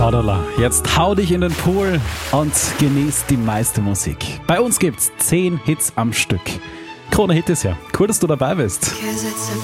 Hoddala, jetzt hau dich in den Pool und genieß die meiste Musik. Bei uns gibt's 10 Hits am Stück. Krone Hit ist ja. Cool, dass du dabei bist.